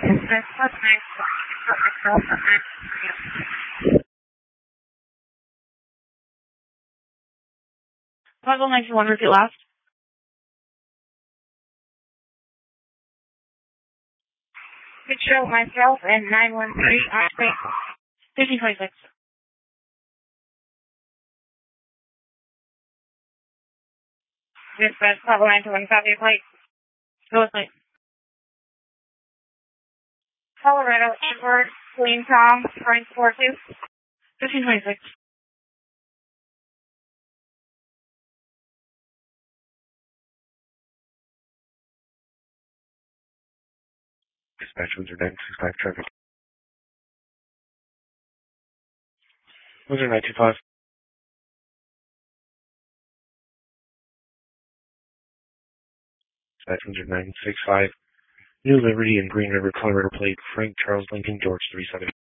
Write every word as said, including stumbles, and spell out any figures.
Puzzle ninety-one, repeat last. Could show myself and nine one three on screen. fifteen twenty-six. Dispatch, Puzzle ninety-one, copy your plate. Go with plate. Colorado, Edward, Queen Tom, Frank four two. fifteen twenty-six. Dispatch Windsor nine six five traffic. Windsor nine two five. Dispatch Windsor nine six five. New Liberty and Green River, Colorado plate, Frank Charles Lincoln George three seven.